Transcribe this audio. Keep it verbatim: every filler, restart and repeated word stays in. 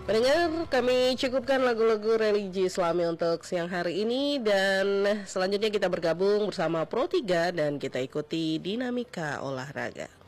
Pendengar, kami cukupkan lagu-lagu religi Islami untuk siang hari ini. Dan selanjutnya kita bergabung bersama Pro tiga dan kita ikuti dinamika olahraga.